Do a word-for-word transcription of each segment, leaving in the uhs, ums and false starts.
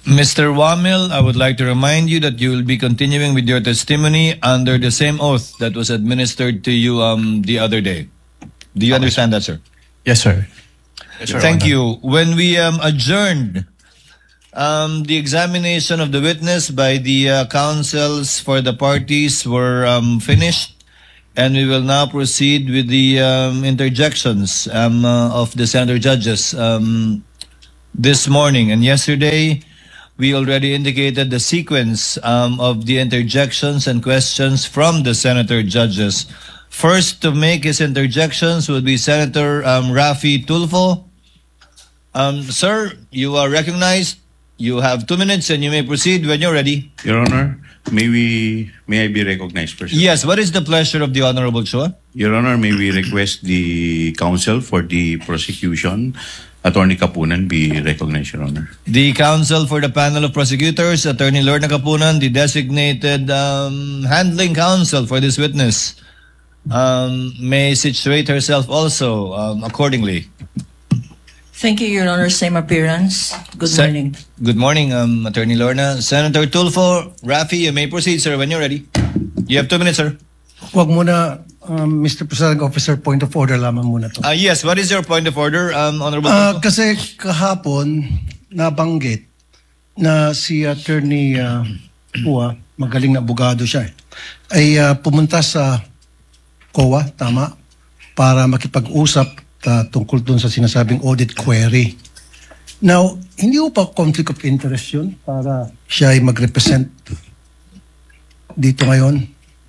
Mister Wamil, I would like to remind you that you will be continuing with your testimony under the same oath that was administered to you um, the other day. Do you okay. understand that, sir? Yes, sir. Yes, sir. Thank you. When we um, adjourned um, the examination of the witness by the uh, counsels for the parties were um, finished, and we will now proceed with the um, interjections um, uh, of the senator judges um, this morning and yesterday. We already indicated the sequence um, of the interjections and questions from the senator judges. First to make his interjections would be Senator um, Raffy Tulfo. Um, sir, you are recognized. You have two minutes and you may proceed when you're ready. Your Honor, may we may I be recognized first? Yes, what is the pleasure of the Honorable Chua? Your Honor, may we request the counsel for the prosecution, Attorney Kapunan, be recognized, Your Honor. The counsel for the panel of prosecutors, Attorney Lorna Kapunan, the designated um, handling counsel for this witness, um, may situate herself also um, accordingly. Thank you, Your Honor. Same appearance. Good Se morning. Good morning, um, Attorney Lorna. Senator Tulfo, Raffy, you may proceed, sir, when you're ready. You have two minutes, sir. Wag muna, um, Mister Presiding Officer, point of order lamang muna to. Uh, yes, what is your point of order, um, Honorable uh, Tulfo? Kasi kahapon, nabanggit na si Attorney uh, Pua, magaling na abogado siya, eh, ay uh, pumunta sa C O A, tama, para makipag-usap Uh, tungkol dun sa sinasabing audit query. Now, hindi po pa conflict of interest yun para siya ay mag-represent dito ngayon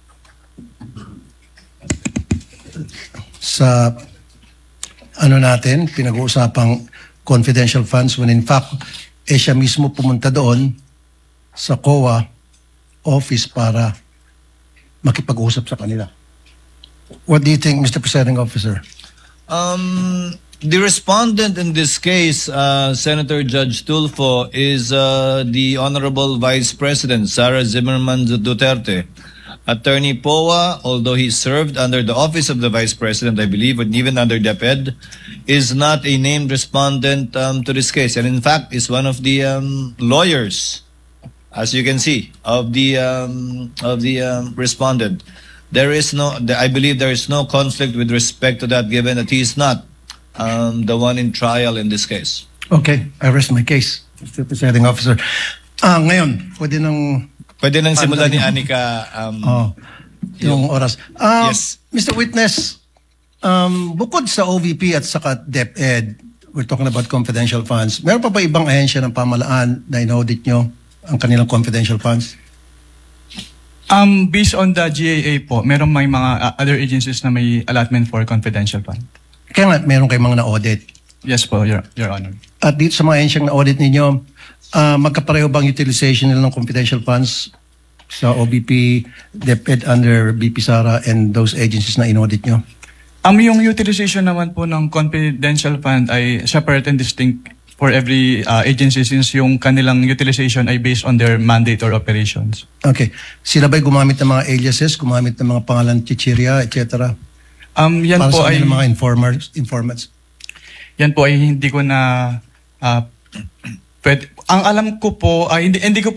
sa ano natin, pinag-uusapang confidential funds when in fact, eh siya mismo pumunta doon sa C O A office para makipag-usap sa kanila. What do you think, Mister Presiding Officer? Um, the respondent in this case, uh, Senator Judge Tulfo, is uh, the Honorable Vice President, Sara Zimmerman Duterte. Attorney Poa, although he served under the office of the Vice President, I believe, and even under DepEd, is not a named respondent um, to this case. And in fact, is one of the um, lawyers, as you can see, of the, um, of the um, respondent. There is no, I believe there is no conflict with respect to that, given that he is not um, the one in trial in this case. Okay, I rest my case, Mister Presiding Officer. Ah, ngayon, pwede nang... Pwede nang simulan ni Anika um, oh, yung oras. Um, yes. Mister Witness, um, bukod sa O V P at saka DepEd, we're talking about confidential funds, meron pa ba ibang ahensya ng pamahalaan na in-audit nyo ang kanilang confidential funds? Um, based on the G A A po, meron may mga uh, other agencies na may allotment for confidential fund. Kaya nga, meron kayong mga na-audit. Yes po, Your, Your Honor. At dito sa mga ahensyang na-audit ninyo, uh, magkapareho bang utilization nila ng confidential funds sa O B P, DepEd under B P Sara and those agencies na in-audit nyo? Um, yung utilization naman po ng confidential fund ay separate and distinct for every uh, agency since yung kanilang utilization ay based on their mandate or operations. Okay. Sila ba'y gumamit ng mga aliases, gumamit ng mga pangalan chichirya, et cetera? Um, yan para po sa ay mga informers, informants? Yan po ay hindi ko na uh, pwede, ang alam ko po ay hindi, hindi ko po